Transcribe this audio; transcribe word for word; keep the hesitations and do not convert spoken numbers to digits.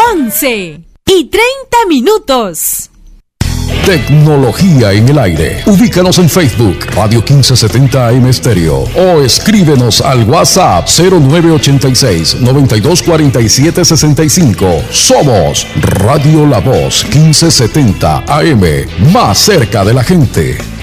once y treinta minutos. Tecnología en el aire. Ubícanos en Facebook, Radio quince setenta A M Estéreo, o escríbenos al WhatsApp cero nueve ochenta y seis, noventa y dos cuarenta y siete sesenta y cinco. Somos Radio La Voz quince setenta A M, más cerca de la gente.